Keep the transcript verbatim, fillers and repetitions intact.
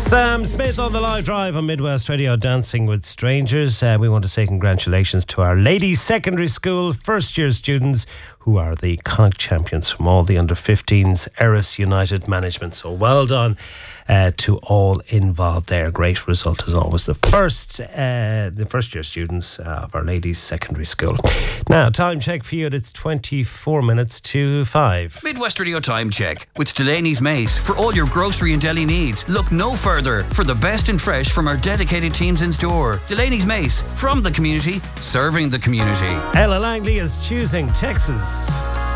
Sam Smith on the live drive on Midwest Radio, Dancing with Strangers. Uh, we want to say congratulations to our ladies secondary school first year students who are the Connacht champions from all the under fifteens, Erris United management. So well done uh, to all involved there. Great result as always. The first uh, the first year students of our ladies secondary school. Now, time check for you. It's twenty-four minutes to five. Midwest Radio Time Check with Delaney's Mace. For all your grocery and deli needs, look no further for the best in fresh from our dedicated teams in store. Delaney's Mace, from the community, serving the community. Ella Langley is choosing Texas.